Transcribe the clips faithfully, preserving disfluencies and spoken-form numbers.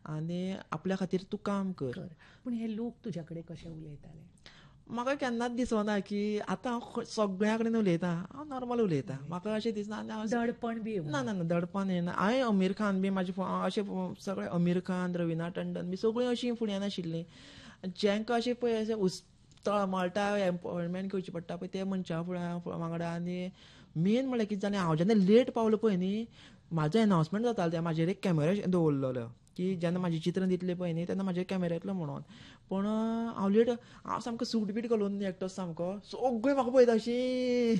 आनी आपल्या खातीर तूं काम कर. पूण हे लोक तुज्या कडेन कशे उलयताले? म्हाका केन्नाच दिसना की आतां हांव सगळ्या कडेन उलयतां, हांव नॉर्मल उलयतां. म्हाका अशें दिसना आनी हांव दडपण बी ना ना ना दडपण येना. हांवें अमीर खान बी म्हाजे अशें सगळे अमीर खान, रविना टंडन बी सगळीं अशीं फुड्यान आशिल्लीं. जेंकां अशें पळय अशें उस तळमळटा एपॉयंटमेंट घेवची पडटा पळय ते मनशा फुड्या वांगडा. आनी मेन म्हळ्यार कितें जालें, हांव जेन्ना लेट पावलो पळय न्ही, म्हाजो अनावन्समेंट जातालो त्या म्हाजेर एक कॅमेरा दवरलेलो की जेन्ना म्हाजी चित्रां दितलें पळय न्ही तेन्ना म्हाजेर कॅमेरा येतलो म्हणून. पूण हांव लेट, हांव सामको सूट बीट घालून एकटो सामको, सगळीं म्हाका पळयता अशीं.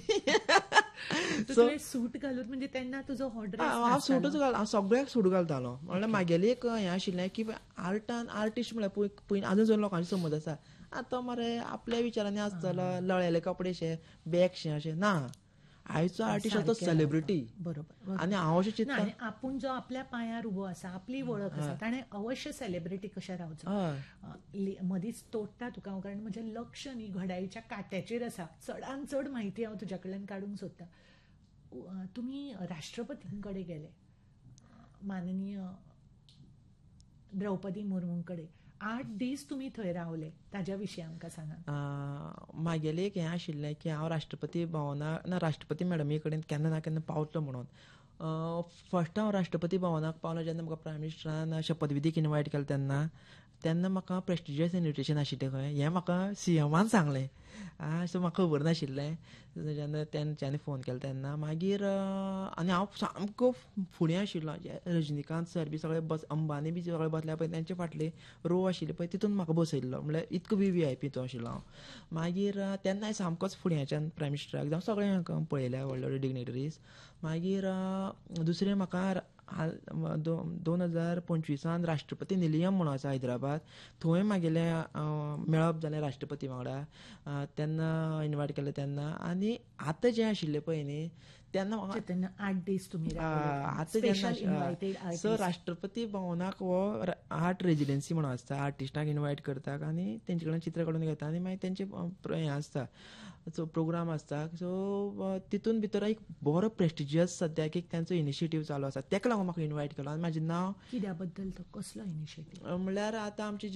सूट घालून म्हणजे तेन्ना तुजो हो ड्रेस हांव सूटच घाल, हांव सगळ्याक सूट घालतालो. म्हणल्यार म्हागेलें एक हें आशिल्लें की आर्टान आर्टिस्ट म्हळ्यार पळय आजून जर लोकांची समज आसा, आतां मरे आपल्या विचारांनी आसतलो, लळेले कपडे शे बॅगशे अशें ना. आयचो आर्टिस्ट तो सेलिब्रिटी. बरोबर. आनी हांव अशें चिंतता आपूण जो आपल्या पांयार उबो आसा, आपली वळख आसा, ताणें अवश्य सेलिब्रिटी कशें रावचो. मदींच तोडटा तुका हांव, कारण म्हजें लक्ष न्ही घड्याळीच्या काट्याचेर आसा. चडांत चड म्हायती हांव तुज्या कडल्यान काडूंक सोदतां. तुमी राष्ट्रपती कडेन गेले, माननीय द्रौपदी मुर्मू कडेन. आठ दीस तुमी थंय रावले, ताज्या विशीं आमकां सांगात. म्हागेलें एक हें आशिल्लें की हांव राष्ट्रपती भवनाक ना राष्ट्रपती मॅडमी कडेन केन्ना ना केन्ना पावतलो म्हणून. फर्स्ट हांव राष्ट्रपती भवनाक पावलो जेन्ना म्हाका प्रायम मिनिस्टरान शपथविधीक इनवायट केलें तेन्ना तेन्ना म्हाका प्रेस्टिजियस इन्विटेशन आशिल्लें खंय, हें म्हाका सीएमान सांगलें. सो म्हाका खबर नाशिल्लें जेन्ना तेंच्यांनी फोन केलो तेन्ना. मागीर आनी हांव सामको फुडें आशिल्लो, रजनीकांत सर बी सगळे बस, अंबानी बी सगळे बसल्या पळय तेंचे फाटली रो आशिल्ली पळय तितून म्हाका बसयल्लो. म्हणल्यार इतको वी वी आय पी तो आशिल्लो हांव. मागीर तेन्ना सामकोच फुड्याच्यान प्रायम मिनिस्टराक जावं सगळ्यांक पळयल्या व्हडले व्हडले डिग्नेटरीज. मागीर दुसरें म्हाका दोन हजार पंचवीसान राष्ट्रपती निलयम म्हणून आसा हैदराबाद, थंय म्हागेलें मेळप जालें राष्ट्रपती वांगडा. तेन्ना इनवायट केलें तेन्ना. आनी आतां जें आशिल्लें पळय न्ही तेन्ना म्हाका आठ दीस तुमी आतां जेन्ना सर राष्ट्रपती भवनाक हो आर्ट रेजिडेन्सी म्हणून आसता, आर्टिस्टांक इनवायट करतात आनी तेंचे कडेन चित्रां काडून घेता आनी मागीर तेंचे हें आसता, सो प्रोग्राम आसता. सो तितून भितर एक बरो प्रेस्टिजियस सद्याक एक तेंचो इनिशिएटीव चालू आसा, तेका लागून म्हाका इनवायट केलो. आनी म्हाजें नांव कित्या बद्दल तो कसलो इनिशिएटीव म्हणल्यार आतां आमचें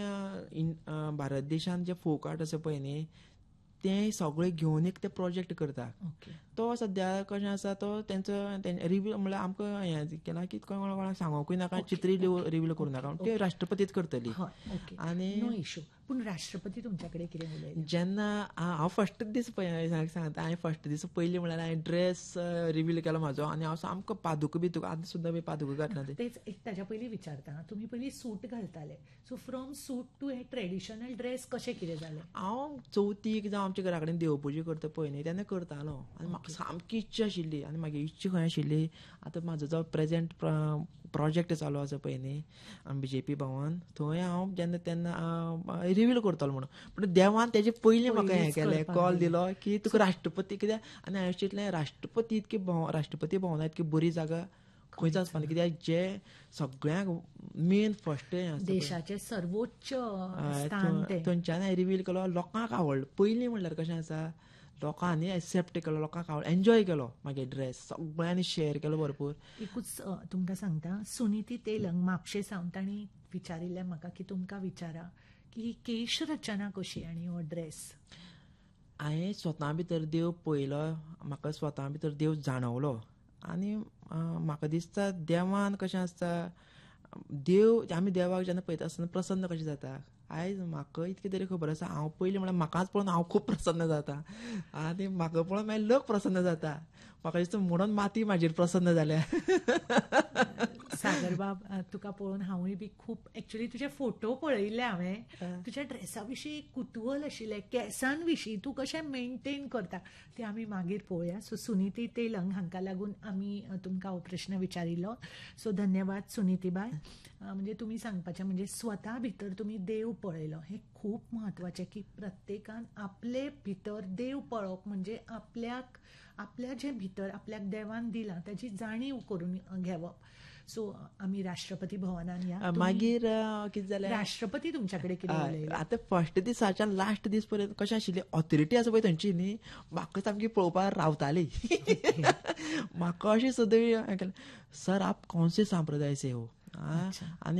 जितकें भारत देशांत जे फोक आर्ट आसा पळय न्ही तें सगळें घेवन एक ते प्रोजेक्ट करता. तो सद्या कशें आसा तो तेंचो रिव्यू म्हणल्यार आमकां हें केलां की कोणाक सांगोकूय नाका, चित्री रिव्यू करूं नाका, ते राष्ट्रपतीच करतली. आनी नो इश्यू. पूण राष्ट्रपती तुमच्या कडेन कितें उलयले? जेन्ना हांव फस्ट दीस पळय सांगता, हांवें फस्ट दीस पयलीं म्हणल्यार हांवें ड्रेस रिवील केलो म्हाजो आनी हांव सामको पादुका बिदुका आतां सुद्दां बी पादुका घातला. तेच एक ताच्या पयलीं विचारता, तुमी पयलीं सूट घालताले, so from suit to hey traditional dress कशें कितें जालें? हांव चवथीक जावं आमच्या घरा कडेन देवपुजा करता पळय न्ही तेन्ना करतालो आनी म्हाका सामकी इच्छा आशिल्ली. आनी म्हागे इच्छा खंय आशिल्ली, आतां म्हाजो जो प्रेजेंट प्रोजेक्ट चालू आसा पळय न्ही बीजेपी भवन, थंय हांव जेन्ना तेन्ना रिवील करतलो म्हणून. पूण देवान तेजे पयलीं म्हाका हें केलें, कॉल दिलो की तुका राष्ट्रपती कित्याक. आनी हांवें चिंतलें राष्ट्रपती इतकी राष्ट्रपती भवनांत इतकी बरी जागा खंयच आसपा न्ही, कित्याक जे सगळ्यांक मेन फर्स्ट देशाचें सर्वोच्च थंयच्यान हांवें रिवील केलो. लोकांक आवडलो. पयलीं म्हणल्यार कशें आसा, लोकांनी एक्सेप्ट केलो, लोकांक आवड, एन्जॉय केलो मागे ड्रेस, सगळ्यांनी शेअर केलो भरपूर. एकूच तुमकां सांगता, सुनीती तेलंग म्हापशे सावन तांणी विचारिल्लें म्हाका की तुमकां विचारा की केश रचना कशी आनी हो ड्रेस. हांवें स्वता भितर देव पळयलो, म्हाका स्वता भितर देव जाणवलो आनी म्हाका दिसता देवान कशें आसता, देव आमी देवाक जेन्ना पळयता आसतना प्रसन्न कशें जाता. आयज म्हाका इतकी तरी खबर आसा, हांव पयलीं म्हळ्यार म्हाकाच पळोवन हांव खूब प्रसन्न जाता आनी म्हाका पळोवन मागीर लोक प्रसन्न जाता. म्हाका दिसता म्हणून माती म्हाजेर प्रसन्न जाल्या. सागरबाब, तुका पळोवन हांवूय बी खूब, एक्चुली तुजे फोटो पळयल्ले हांवें, तुज्या ड्रेसा विशीं कुतूहल आशिल्लें, केंसां विशीं तूं कशें मेंटेन करता तें आमी मागीर पळोवया. सो सुनीती तेलंग हांकां लागून आमी तुमकां हो प्रश्न विचारिल्लो. सो धन्यवाद सुनीती बाय. म्हणजे तुमी सांगपाचें म्हणजे स्वता भितर तुमी देव पळयलो, हें खूब म्हत्वाचें की प्रत्येकान आपले भितर देव पळोवप म्हणजे आपल्याक आपल्या जे भितर आपल्याक देवान दिलां ताची जाणीव करून घेवप. सो आमी राष्ट्रपती भवनान या. मागीर कितें जालें, राष्ट्रपती तुमच्या कडेन कितें उलयले? आतां फर्स्ट दिसाच्यान लास्ट दीस पर्यंत कशें आशिल्लें, ऑथॉरिटी आसा पळय थंयची न्ही, म्हाका सामकी पळोवपाक रावताली. म्हाका अशें सदां सर आप कौन से सांप्रदाय से हो, आनी